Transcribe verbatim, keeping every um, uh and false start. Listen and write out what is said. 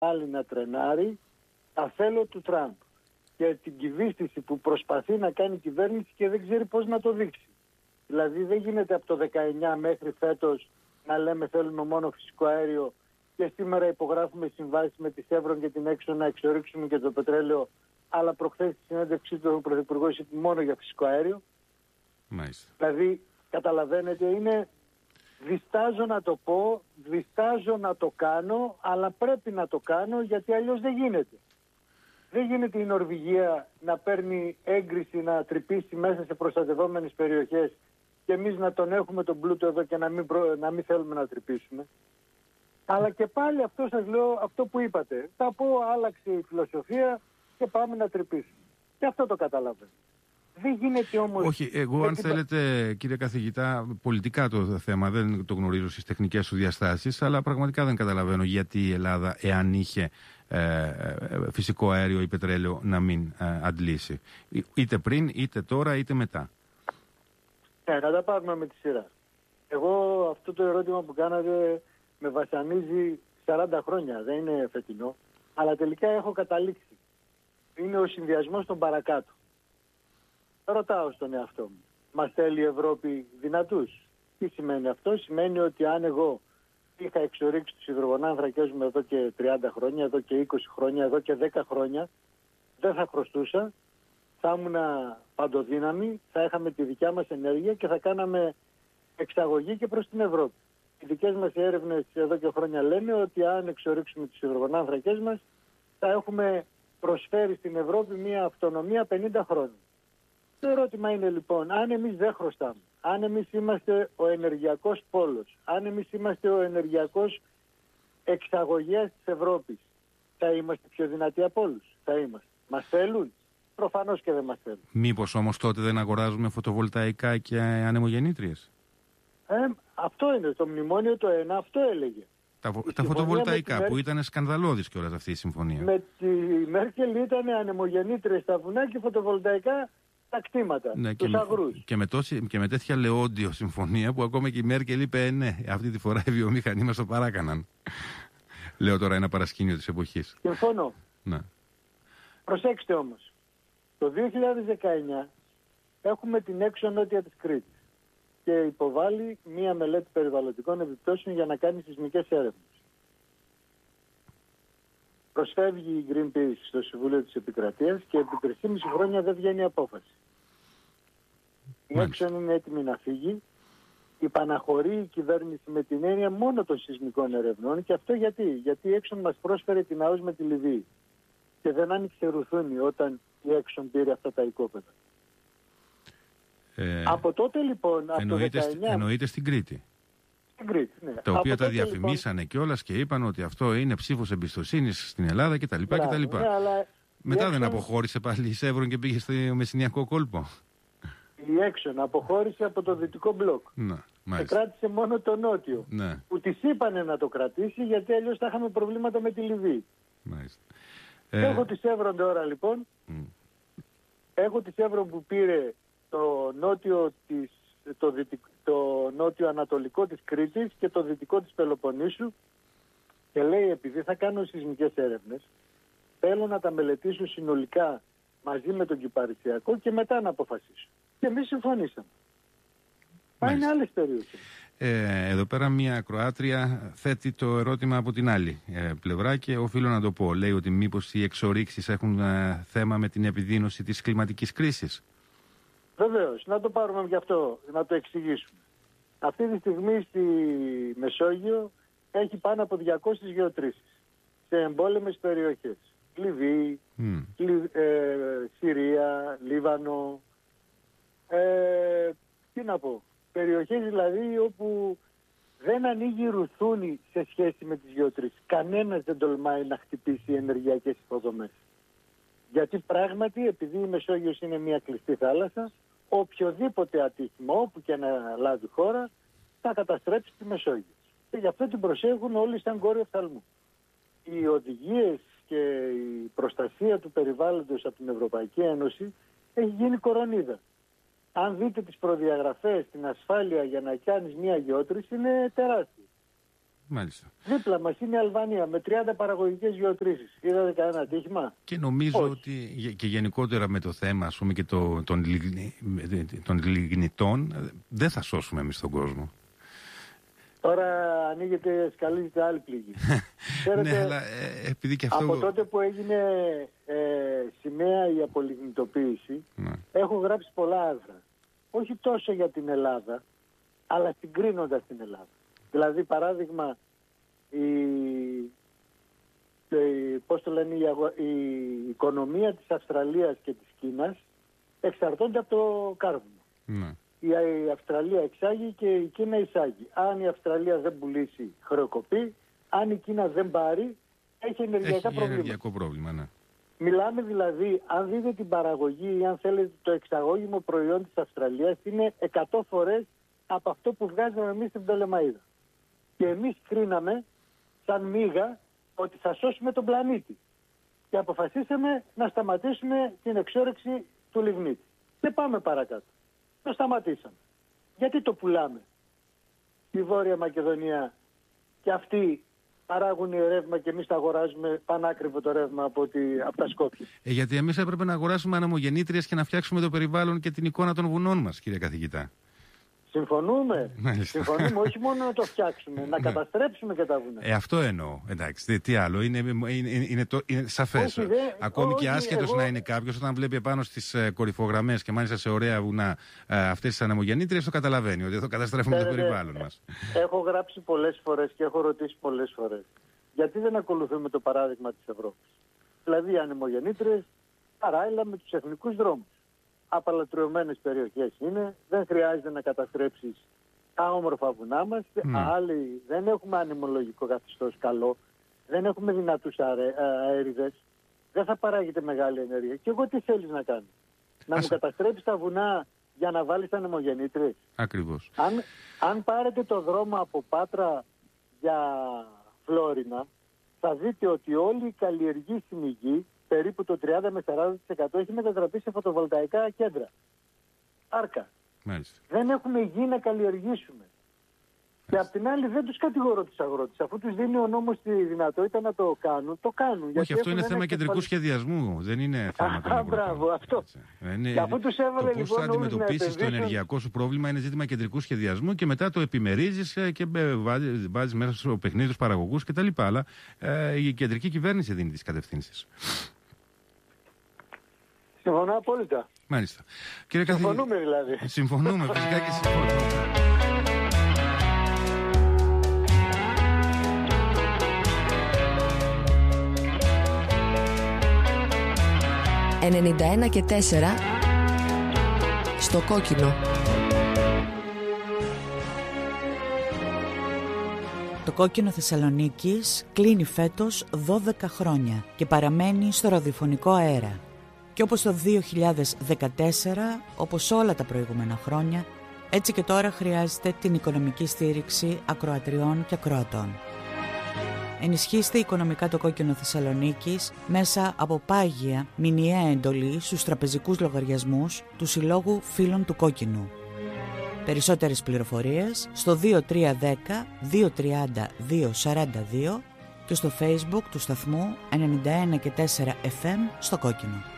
πάλι να τρενάρει αφέλο του Τραμπ και την κυβίστηση που προσπαθεί να κάνει η κυβέρνηση και δεν ξέρει πώς να το δείξει. Δηλαδή δεν γίνεται από το δεκαεννιά μέχρι φέτος να λέμε θέλουμε μόνο φυσικό αέριο και σήμερα υπογράφουμε συμβάσεις με τη Chevron και την Exxon να εξορίξουμε και το πετρέλαιο, αλλά προχθές στη συνέντευξή του ο Πρωθυπουργός είπε μόνο για φυσικό αέριο. Μάλιστα. Δηλαδή καταλαβαίνετε, είναι διστάζω να το πω, διστάζω να το κάνω, αλλά πρέπει να το κάνω γιατί αλλιώς δεν γίνεται. Δεν γίνεται η Νορβηγία να παίρνει έγκριση να τρυπήσει μέσα σε προστατευόμενες περιοχές και εμείς να τον έχουμε τον πλούτο εδώ και να μην, προ... να μην θέλουμε να τρυπήσουμε. Αλλά και πάλι αυτό σας λέω, αυτό που είπατε. Θα πω άλλαξε η φιλοσοφία και πάμε να τρυπήσουμε. Και αυτό το καταλαβαίνω. Δεν γίνεται όμως... Όχι, εγώ αν θέλετε κύριε καθηγητά, πολιτικά το θέμα, δεν το γνωρίζω στις τεχνικές σου διαστάσεις, αλλά πραγματικά δεν καταλαβαίνω γιατί η Ελλάδα, εάν είχε ε, φυσικό αέριο ή πετρέλαιο, να μην ε, αντλήσει. Είτε πριν, είτε τώρα, είτε μετά. Ναι, να τα πάρουμε με τη σειρά. Εγώ αυτό το ερώτημα που κάνατε με βασανίζει σαράντα χρόνια, δεν είναι φετινό, αλλά τελικά έχω καταλήξει. Είναι ο συνδυασμός των παρακάτω. Ρωτάω στον εαυτό μου, μας θέλει η Ευρώπη δυνατούς? Τι σημαίνει αυτό? Σημαίνει ότι αν εγώ είχα εξορίξει τους υδρογονάνθρακες μου εδώ και τριάντα χρόνια, εδώ και είκοσι χρόνια, εδώ και δέκα χρόνια, δεν θα χρωστούσα, θα ήμουν παντοδύναμη, θα είχαμε τη δικιά μας ενέργεια και θα κάναμε εξαγωγή και προς την Ευρώπη. Οι δικές μας έρευνες εδώ και χρόνια λένε ότι αν εξορίξουμε τους υδρογονάνθρακες μας θα έχουμε προσφέρει στην Ευρώπη μια αυτονομία πενήντα χρόνων. Το ερώτημα είναι λοιπόν, αν εμείς δεν χρωστάμε, αν εμείς είμαστε ο ενεργειακός πόλος, αν εμείς είμαστε ο ενεργειακός εξαγωγέας της Ευρώπης, θα είμαστε πιο δυνατοί από όλους? Θα είμαστε. Μας θέλουν? Προφανώς και δεν μας θέλουν. Μήπως όμως τότε δεν αγοράζουμε φωτοβολταϊκά και ανεμογεννήτριες? Ε, αυτό είναι το μνημόνιο το ένα, αυτό έλεγε. Τα, τα φωτοβολταϊκά που Μέρ... ήταν σκανδαλώδης κιόλας αυτή η συμφωνία. Με τη Μέρκελ ήταν ανεμογεννήτριες στα βουνά και φωτοβολταϊκά τα κτήματα, ναι, τους και αγρούς. Με, και, με τόση, και με τέτοια λεόντιο συμφωνία που ακόμα και η Μέρκελ είπε ε, ναι, αυτή τη φορά οι βιομηχανοί μας το παράκαναν. Λέω τώρα ένα παρασκήνιο της εποχής. Συμφωνώ. Ναι. Προσέξτε όμως, το δύο χιλιάδες δεκαεννιά έχουμε την έξω νότια της Κρήτης και υποβάλλει μία μελέτη περιβαλλοντικών επιπτώσεων για να κάνει σεισμικές έρευνες. Προσφεύγει η Greenpeace στο Συμβούλιο της Επικρατείας και επί τρεισήμισι χρόνια δεν βγαίνει απόφαση. Η Exxon είναι έτοιμη να φύγει, υπαναχωρεί η κυβέρνηση με την έννοια μόνο των σεισμικών ερευνών και αυτό γιατί, γιατί η Exxon μας πρόσφερε την ΑΟΣ με τη Λιβύη και δεν άνοιξε ρουθούνη όταν η Exxon πήρε αυτά τα οικόπεδα. Ε, από τότε λοιπόν, από εννοείται, το δεκαεννιά... εννοείται στην Κρήτη. Στην Κρήτη, ναι. Τα οποία τα τότε, διαφημίσανε λοιπόν... κιόλας και είπαν ότι αυτό είναι ψήφος εμπιστοσύνης στην Ελλάδα κτλ. Μπράβο, κτλ. Ναι, αλλά μετά Exxon... δεν αποχώρησε πάλι η Chevron και πήγε στο μεσηνιακό κόλπο. Η Exxon αποχώρησε από το δυτικό μπλοκ. Να, και κράτησε μόνο το νότιο. Ναι. Που της είπανε να το κρατήσει γιατί αλλιώς θα είχαμε προβλήματα με τη Λιβύη. Μάλιστα. Έχω τη Chevron τώρα λοιπόν. Mm. Έχω τη Chevron που πήρε το νότιο, της, το, δυτικ, το νότιο ανατολικό της Κρήτης και το δυτικό της Πελοποννήσου και λέει επειδή θα κάνω σεισμικές έρευνες θέλω να τα μελετήσω συνολικά μαζί με τον Κυπαρισιακό και μετά να αποφασίσω. Και εμείς συμφωνήσαμε. Μα είναι άλλες περιοχές. Ε, εδώ πέρα μια Κροάτρια θέτει το ερώτημα από την άλλη ε, πλευρά και οφείλω να το πω. Λέει ότι μήπως οι εξορίξεις έχουν ε, θέμα με την επιδείνωση της κλιματικής κρίσης. Βεβαίως. Να το πάρουμε γι' αυτό, να το εξηγήσουμε. Αυτή τη στιγμή στη Μεσόγειο έχει πάνω από διακόσιες γεωτρήσεις σε εμπόλεμες περιοχές. Λιβύη, mm. Λι, ε, Συρία, Λίβανο, ε, τι να πω, περιοχές δηλαδή όπου δεν ανοίγει ρουθούνη σε σχέση με τις γεωτρήσεις. Κανένας δεν τολμάει να χτυπήσει ενεργειακές υποδομές. Γιατί πράγματι, επειδή η Μεσόγειος είναι μια κλειστή θάλασσα, οποιοδήποτε ατύχημα, όπου και να λάβει χώρα, θα καταστρέψει τη Μεσόγειο. Και γι' αυτό την προσέχουν όλοι σαν κόριο φθαλμού. Οι οδηγίες και η προστασία του περιβάλλοντος από την Ευρωπαϊκή Ένωση έχει γίνει κορονίδα. Αν δείτε τις προδιαγραφές, την ασφάλεια για να κάνεις μια γεώτρηση είναι τεράστια. Μάλιστα. Δίπλα μας είναι η Αλβανία με τριάντα παραγωγικές γεωτρήσεις. Είδατε κανένα ατύχημα? Και νομίζω Όχι. ότι και γενικότερα με το θέμα, ας πούμε, και το, των, των λιγνητών, δεν θα σώσουμε εμείς τον κόσμο. Τώρα ανοίγεται, σκαλίζεται άλλη πληγή. Ναι, αλλά ε, επειδή και αυτό... Από τότε που έγινε ε, σημαία η απολιγνητοποίηση, ναι. έχω γράψει πολλά άρθρα. Όχι τόσο για την Ελλάδα, αλλά συγκρίνοντας την Ελλάδα. Δηλαδή, παράδειγμα, η, η, πώς το λένε, η, αγο, η οικονομία της Αυστραλίας και της Κίνας εξαρτώνται από το κάρβουνο. Ναι. Η, η Αυστραλία εξάγει και η Κίνα εισάγει. Αν η Αυστραλία δεν πουλήσει, χρεοκοπεί. Αν η Κίνα δεν πάρει, έχει ενεργειακά έχει προβλήματα. ενεργειακό πρόβλημα, ναι. Μιλάμε δηλαδή, αν δείτε την παραγωγή ή αν θέλετε το εξαγώγημο προϊόν της Αυστραλίας είναι εκατό φορές από αυτό που βγάζαμε εμείς στην Πτολεμαΐδα. Και εμείς κρίναμε σαν μίγα ότι θα σώσουμε τον πλανήτη. Και αποφασίσαμε να σταματήσουμε την εξόρυξη του λιγνίτη. Δεν πάμε παρακάτω. Το σταματήσαμε. Γιατί το πουλάμε? Η Βόρεια Μακεδονία και αυτοί παράγουν ρεύμα και εμείς τα αγοράζουμε πανάκριβο το ρεύμα από, τη, από τα Σκόπια. Ε, γιατί εμείς έπρεπε να αγοράσουμε ανεμογεννήτριες και να φτιάξουμε το περιβάλλον και την εικόνα των βουνών μας, κύριε καθηγητά. Συμφωνούμε. Μάλιστα. Συμφωνούμε, όχι μόνο να το φτιάξουμε, να καταστρέψουμε και τα βουνά. Ε, αυτό εννοώ. Εντάξει, τι άλλο. Είναι, είναι, είναι, το, είναι σαφές. Όχι, δε, Ακόμη όχι, και άσχετος εγώ... να είναι κάποιος, όταν βλέπει επάνω στις ε, κορυφογραμμές και μάλιστα σε ωραία βουνά ε, αυτές τις ανεμογεννήτριες, το καταλαβαίνει ότι εδώ καταστρέφουμε ε, το ε, περιβάλλον ε, μας. Έχω γράψει πολλές φορές και έχω ρωτήσει πολλές φορές. Γιατί δεν ακολουθούμε το παράδειγμα της Ευρώπης? Δηλαδή οι ανεμογεννήτριες παράλληλα με τους εθνικούς δρόμους. Απαλατριωμένες περιοχές είναι, δεν χρειάζεται να καταστρέψεις τα όμορφα βουνά μας. Mm. Άλλοι δεν έχουμε ανεμολογικό καθεστώς καλό, δεν έχουμε δυνατούς αέριδες, δεν θα παράγεται μεγάλη ενέργεια. Και εγώ τι θέλεις να κάνω? Να Ας... μου καταστρέψεις τα βουνά για να βάλεις ανεμογεννήτριες? Ακριβώς. Αν, αν πάρετε το δρόμο από Πάτρα για Φλόρινα, θα δείτε ότι όλη η καλλιεργήσιμη γη, περίπου το τριάντα με σαράντα τοις εκατό, έχει μετατραπεί σε φωτοβολταϊκά κέντρα. Άρκα. Μάλιστα. Δεν έχουμε γη να καλλιεργήσουμε. Και απ' την άλλη δεν τους κατηγορώ τους αγρότες. Αφού τους δίνει ο νόμος τη δυνατότητα να το κάνουν, το κάνουν. Όχι, αυτό είναι θέμα κεντρικού κεφαλ... σχεδιασμού. Δεν είναι θέμα των αγροτών. Μπράβο, αυτό. Είναι... Και αφού τους έβαλε το πώς θα αντιμετωπίσεις το ενεργειακό σου πρόβλημα είναι ζήτημα κεντρικού σχεδιασμού και μετά το επιμερίζεις και βάζεις, βάζεις μέσα στο παιχνίδι τους παραγωγούς κτλ. Αλλά ε, η κεντρική κυβέρνηση δίνει τις κατευθύνσεις. Συμφωνώ απόλυτα. Μάλιστα. Κύριε συμφωνούμε καθη... δηλαδή. Συμφωνούμε, φυσικά και συμφωνούμε. ενενήντα ένα και τέσσερα στο κόκκινο. Το κόκκινο Θεσσαλονίκης κλείνει φέτος δώδεκα χρόνια και παραμένει στο ραδιοφωνικό αέρα. Και όπως το δύο χιλιάδες δεκατέσσερα, όπως όλα τα προηγούμενα χρόνια, έτσι και τώρα χρειάζεται την οικονομική στήριξη ακροατριών και ακροατών. Ενισχύστε οικονομικά το κόκκινο Θεσσαλονίκης μέσα από πάγια μηνιαία εντολή στους τραπεζικούς λογαριασμούς του Συλλόγου Φίλων του Κόκκινου. Περισσότερες πληροφορίες στο δύο τρία ένα μηδέν δύο τρία μηδέν δύο τέσσερα δύο και στο Facebook του σταθμού ενενήντα ένα και τέσσερα εφ εμ στο Κόκκινο.